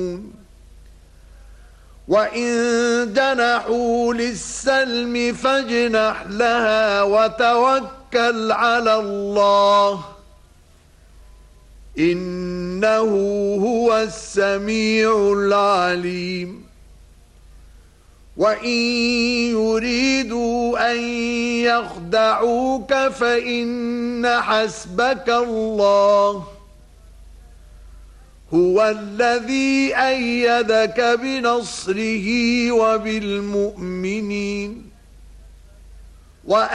وإن جنحوا للسلم فاجنح لها وتوكل على الله إنه هو السميع العليم وإن يريدوا أن يخدعوك فإن حسبك الله هو الذي أيدك بنصره وبالمؤمنين